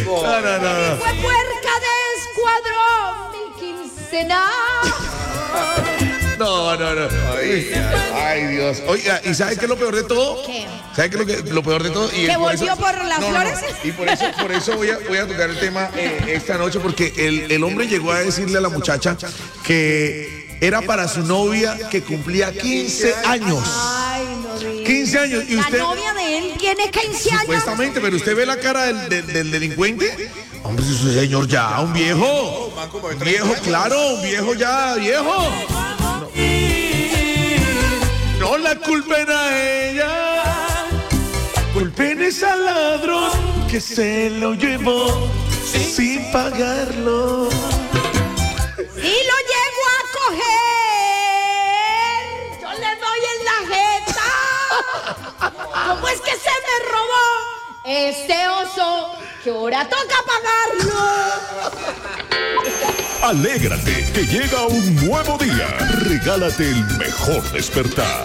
Fue puerca de escuadrón, mi quincena. No. Ay, Dios. Oiga, ¿y sabe qué es lo peor de todo? ¿Qué? ¿Sabe qué es lo peor de todo? Y ¿Que volvió por las flores? Y por eso voy a tocar el tema esta noche, porque el hombre llegó a decirle a la muchacha que era para su novia que cumplía 15 años. Ay, no digas. 15 años. Y usted, la novia de él tiene 15 años. supuestamente, pero usted ve la cara del delincuente. Hombre, ese señor ya, un viejo. Un viejo, claro, un viejo ya, viejo. No la culpen a ella, culpen ese ladrón que se lo llevó sin pagarlo. Y lo llego a coger, yo le doy en la jeta. ¿Cómo es que se me robó este oso que ahora toca pagarlo? Alégrate, que llega un nuevo día. Regálate el mejor despertar.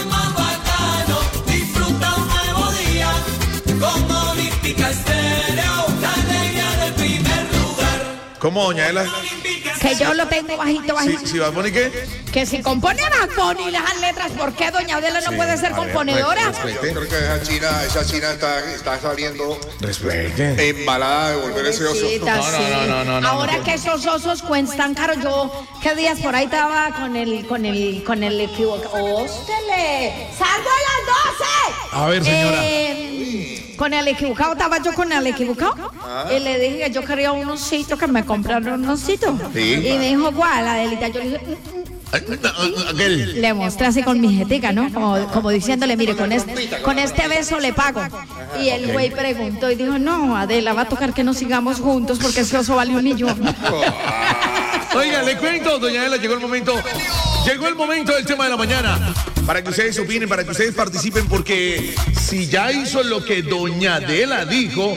Disfruta un nuevo día con Olímpica Estéreo, la alegría del primer lugar. ¿Cómo, doña Ela? Que yo lo tengo bajito. ¿Sí, Bad Bunny qué? Que si compone Bad Bunny las letras, ¿por qué doña Adela no puede ser componedora? Yo creo que esa china está saliendo Respete. embalada de volver ese oso. No. Ahora que esos osos cuestan caro, yo qué días por ahí estaba con el equivocado. ¡Óstele! ¡Salgo a las 12! A ver, señora. Con el equivocado, estaba yo con el equivocado. Y le dije que yo quería un osito, que me compraron un osito. Sí. Y me dijo, ¿cuál? Adelita. Yo le dije, Aquel. le mostré así con mi jetica, ¿no? Como diciéndole, mire, con este beso le pago. Y el güey preguntó y dijo, no, Adela, va a tocar que no sigamos juntos porque ese oso vale 1 millón. Oiga, le cuento, doña Ela, llegó el momento del tema de la mañana. Para que ustedes opinen, para que ustedes participen, porque si ya hizo lo que doña Adela dijo.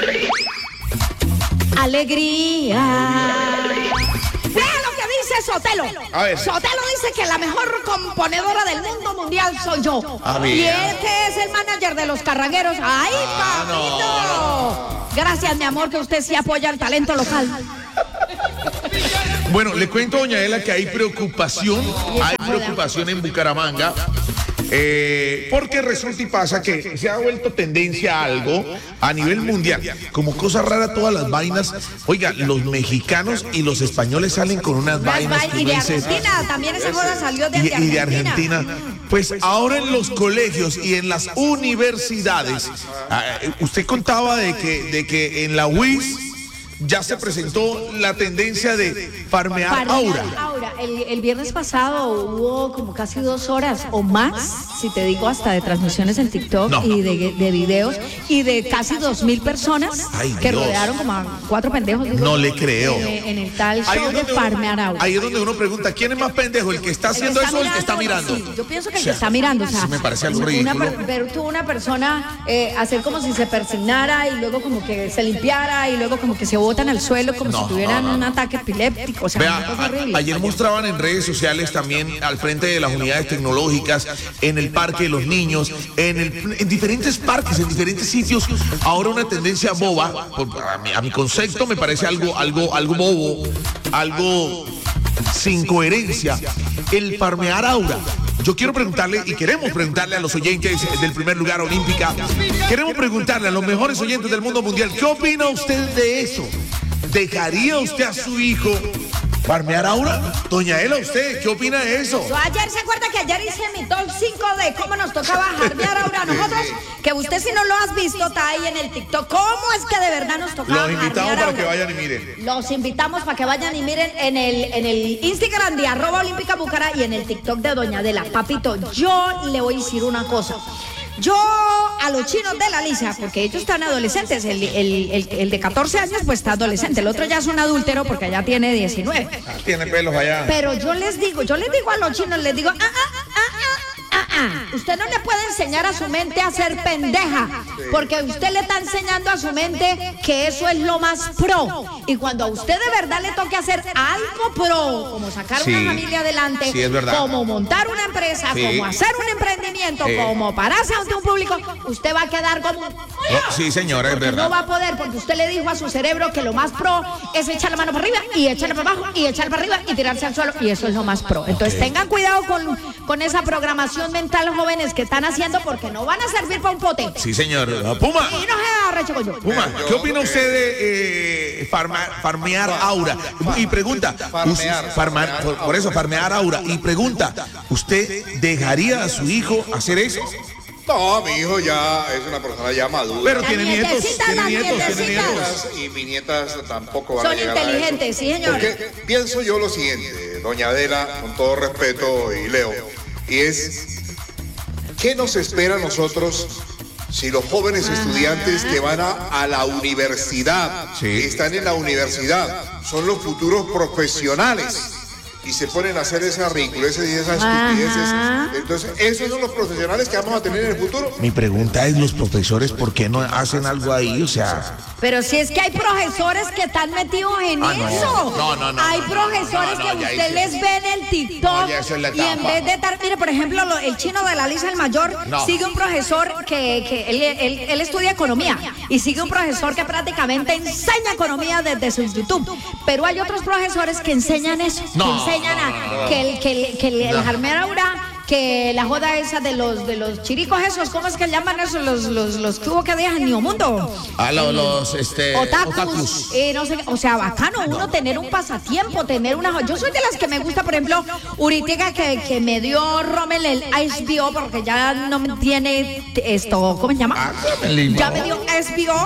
Alegría. Vea lo que dice Sotelo. A ver. Sotelo dice que la mejor componedora del mundo mundial soy yo. A ver. Y él que es el manager de los carrangueros. ¡Ay, papito! Gracias, mi amor, que usted sí apoya el talento local. Bueno, le cuento, doña Ela, que hay preocupación en Bucaramanga. Porque resulta y pasa que se ha vuelto tendencia a algo a nivel mundial. Como cosa rara todas las vainas. Oiga, los mexicanos y los españoles salen con unas vainas. Y de Argentina, también esa joda salió de Argentina. Y de Argentina. Pues ahora en los colegios y en las universidades, usted contaba de que en la UIS ya se presentó la tendencia de farmear aura. El viernes pasado hubo como casi 2 horas o más, si te digo, hasta de transmisiones en TikTok y de videos, y de casi 2,000 personas que rodearon como a 4 pendejos. No le creo. En el tal show de farmear aura. Ahí es donde uno pregunta, ¿quién es más pendejo? ¿El que está haciendo eso o el que está mirando? Sí, yo pienso que el que está mirando. O sea, me parece algo ridículo. Pero tuvo una persona hacer como si se persignara y luego como que se limpiara y luego como que se botan al suelo como si tuvieran un ataque epiléptico. O sea, vea, una cosa horrible. ayer mostraban en redes sociales también al frente de las unidades tecnológicas, en el parque de los niños, en diferentes parques, en diferentes sitios. Ahora una tendencia boba, a mi concepto me parece algo bobo, algo sin coherencia. El farmear aura. Yo quiero preguntarle, y queremos preguntarle a los oyentes del primer lugar Olímpica, queremos preguntarle a los mejores oyentes del mundo mundial, ¿qué opina usted de eso? ¿Dejaría usted a su hijo farmear aura? Doña Ela, ¿usted qué opina de eso? Yo ayer, ¿se acuerda que ayer hice mi top 5 de cómo nos tocaba farmear aura a nosotros? Que usted, si no lo has visto, está ahí en el TikTok. ¿Cómo es que de verdad nos tocaba Los invitamos farmear para aura? que vayan y miren. Los invitamos para que vayan y miren en el Instagram de @Olímpica Bucara y en el TikTok de doña Adela. Papito, yo le voy a decir una cosa. Yo a los chinos de la lisa, porque ellos están adolescentes, el de 14 años pues está adolescente, el otro ya es un adúltero porque ya tiene 19. Tiene pelos allá. Pero yo les digo a los chinos, les digo, usted no le puede enseñar a su mente a ser pendeja, porque usted le está enseñando a su mente que eso es lo más pro. Y cuando a usted de verdad le toque hacer algo pro, como sacar una familia adelante, sí, es verdad. como montar una empresa, Sí. como hacer un emprendimiento, como pararse ante un público, usted va a quedar como Sí, señora, es Porque verdad. no va a poder, porque usted le dijo a su cerebro que lo más pro es echar la mano para arriba y echarla para abajo y echarla para arriba y tirarse al suelo, y eso es lo más pro. Entonces tengan cuidado con esa programación mental, jóvenes, que están haciendo, porque no van a servir para un pote. Sí, señor. Puma. Y no se arreche con yo. Puma, ¿qué opina usted de farmear aura? Y pregunta, por eso, farmear aura. Y pregunta, ¿usted dejaría a su hijo hacer eso? No, mi hijo ya es una persona ya madura. Pero tiene nietos, nietecitas, tiene las nietos, tiene nietecitas. nietos. Y mis nietas tampoco van Son a llegar a eso. inteligentes, sí, señor. Porque pienso yo lo siguiente, doña Adela, con todo respeto, y Leo, y es, ¿qué nos espera a nosotros si los jóvenes estudiantes que van a la universidad, Sí. que están en la universidad, son los futuros profesionales? Y se ponen a hacer esa ridiculez y esas estupideces. Ajá. Entonces, ¿esos son los profesionales que vamos a tener en el futuro? Mi pregunta es, ¿los profesores por qué no hacen algo ahí? O sea, Pero si es que hay profesores que están metidos en no. eso. No, Hay profesores no, que ya usted hice. les ve en el TikTok No, ya eso es la y en etapa. vez de estar, mire, por ejemplo, el chino de la Lisa el Mayor No. sigue un profesor que él estudia economía y sigue un profesor que prácticamente enseña economía desde su YouTube. Pero hay otros profesores que enseñan eso, No, que enseñan el jarmero aura, que la joda esa de los chiricos esos, ¿cómo es que llaman eso? Los que hubo que días en New Mundo. a los Otakus. No sé, o sea, bacano uno tener un pasatiempo, tener una. Yo soy de las que me gusta, por ejemplo, ahorita que me dio Rommel el HBO, porque ya no me tiene esto, ¿cómo se llama? Ya me dio HBO.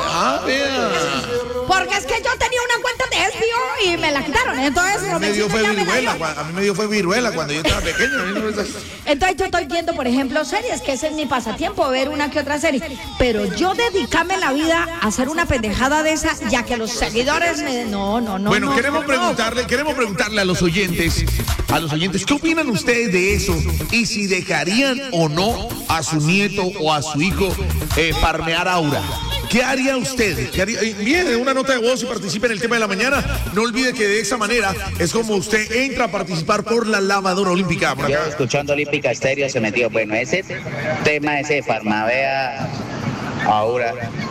Porque es que yo tenía una cuenta de HBO y me la quitaron. Entonces, A mí me dio Romelcito fue ya me la viruela, dio. a mí me dio fue viruela cuando yo estaba pequeño. Entonces yo estoy viendo, por ejemplo, series, que ese es mi pasatiempo, ver una que otra serie. Pero yo dedicarme la vida a hacer una pendejada de esa, ya que los seguidores me... No. Bueno, no, queremos no. preguntarle a los oyentes, ¿qué opinan ustedes de eso? Y si dejarían o no a su nieto o a su hijo farmear aura. ¿Qué haría usted? Envíe una nota de voz y participe en el tema de la mañana. No olvide que de esa manera es como usted entra a participar por la lavadora olímpica. Por Yo acá. escuchando Olímpica Estéreo se metió. Bueno, ese tema, ese de Farmavea, ahora,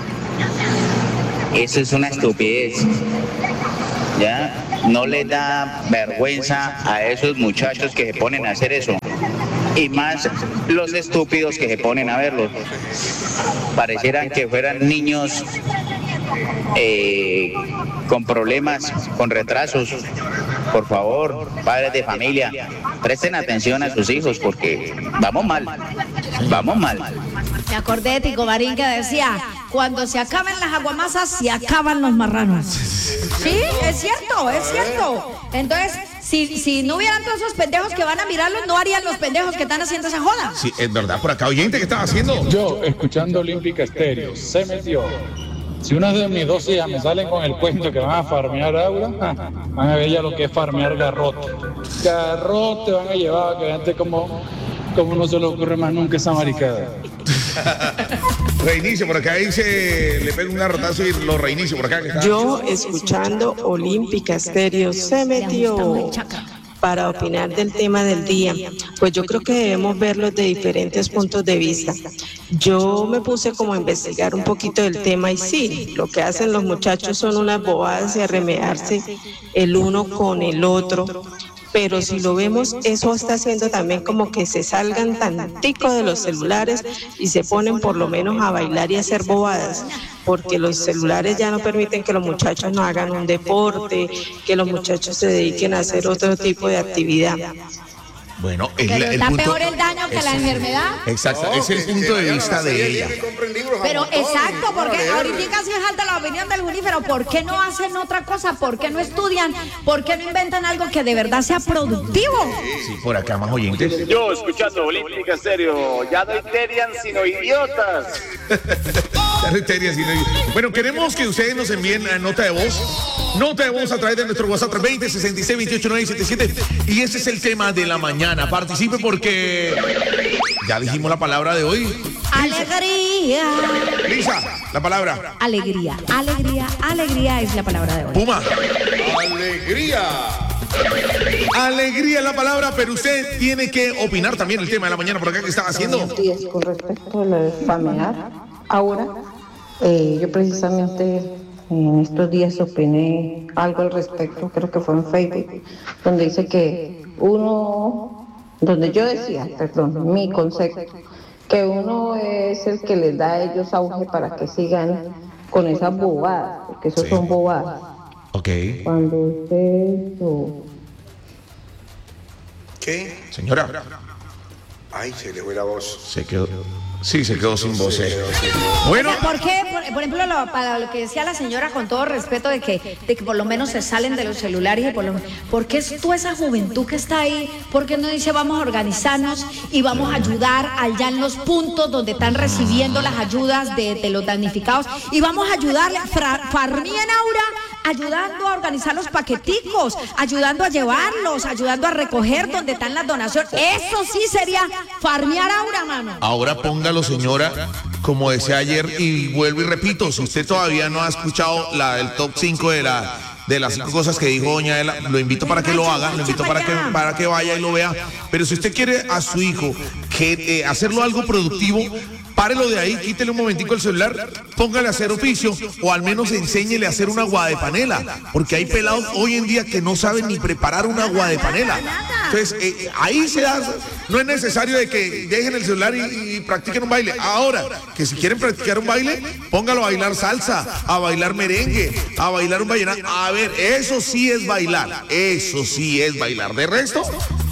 eso es una estupidez. ¿Ya? No les da vergüenza a esos muchachos que se ponen a hacer eso. Y más los estúpidos que se ponen a verlos. Parecieran que fueran niños con problemas, con retrasos. Por favor, padres de familia, presten atención a sus hijos porque vamos mal. Me acordé de Tico Marín que decía, cuando se acaben las aguamasas, se acaban los marranos. Sí, es cierto. Entonces, si no hubieran todos esos pendejos que van a mirarlos, no harían los pendejos que están haciendo esa joda. Sí, es verdad. Por acá, oyente, ¿qué estaba haciendo? Yo, escuchando Olímpica Estéreo, se metió. Si una de mis dos hijas me salen con el cuento que van a farmear aura, van a ver ya lo que es farmear garrote. Garrote van a llevar, que gente como no se le ocurre más nunca esa maricada. Reinicio, por acá dice, le pego un garrotazo y lo reinicio por acá. Que está. Yo, escuchando Olímpica Estéreo, se metió para opinar del tema del día. Pues yo creo que debemos verlo de diferentes puntos de vista. Yo me puse como a investigar un poquito del tema y sí, lo que hacen los muchachos son unas bobadas y arremedarse el uno con el otro. Pero si lo vemos, eso está haciendo también como que se salgan tantico de los celulares y se ponen por lo menos a bailar y a hacer bobadas, porque los celulares ya no permiten que los muchachos no hagan un deporte, que los muchachos se dediquen a hacer otro tipo de actividad. Bueno, Pero está peor el daño que la enfermedad. Exacto, es el punto de vista de ella. Pero exacto, porque ahorita casi es alta la opinión del Junífero. ¿Por qué no hacen otra cosa? ¿Por qué no estudian? ¿Por qué no inventan algo que de verdad sea productivo? Sí, por acá más oyentes. Yo, escuchando Olímpica Estéreo, ya no hiterian sino idiotas. Bueno, queremos que ustedes nos envíen nota de voz a través de nuestro WhatsApp 20 66 28 977, y ese es el tema de la mañana. Participe porque ya dijimos la palabra de hoy. Alegría. Lisa, la palabra. Alegría es la palabra de hoy. Puma. ¡Alegría! Alegría es la palabra, pero usted tiene que opinar también el tema de la mañana por acá que estaba haciendo. Buenos días, con respecto a lo de farmear, ahora Yo precisamente en estos días opiné algo al respecto, creo que fue en Facebook, donde dice que donde yo decía, perdón, mi concepto, que uno es el que les da a ellos auge para que sigan con esas bobadas, porque eso son bobadas. Ok. Cuando usted... ¿Qué? Señora. Ay, se le fue la voz. Se quedó sin voz. Bueno. ¿Por qué? Por ejemplo, para lo que decía la señora, con todo respeto, de que por lo menos se salen de los celulares, ¿por qué es toda esa juventud que está ahí? ¿Por qué no dice vamos a organizarnos y vamos a ayudar allá en los puntos donde están recibiendo las ayudas de los damnificados? Y vamos a ayudarle, farmien Aura, ayudando a organizar los paqueticos, ayudando a llevarlos, ayudando a recoger donde están las donaciones. Eso sí sería farmear Aura, mano. Ahora póngalo, señora, como decía ayer, y vuelvo y repito, si usted todavía no ha escuchado el top 5 de las 5 cosas que dijo doña Ela, lo invito para que lo haga, lo invito para que vaya y lo vea. Pero si usted quiere a su hijo hacerlo algo productivo, párelo de ahí, quítele un momentico el celular, póngale a hacer oficio o al menos enséñele a hacer un agua de panela, porque hay pelados hoy en día que no saben ni preparar un agua de panela. Entonces, ahí no es necesario de que dejen el celular y practiquen un baile. Ahora, que si quieren practicar un baile, póngalo a bailar salsa, a bailar merengue, a bailar un vallenato. A ver, eso sí es bailar. De resto,